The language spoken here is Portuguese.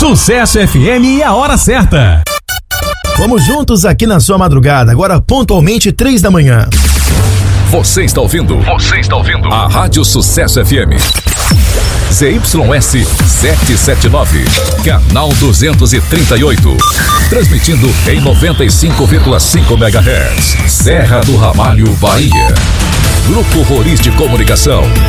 Sucesso FM e a hora certa. Vamos juntos aqui na sua madrugada, agora pontualmente 3 da manhã. Você está ouvindo a Rádio Sucesso FM. ZYS 779, canal 238. Transmitindo em 95,5 MHz. Serra do Ramalho, Bahia. Grupo Roriz de Comunicação.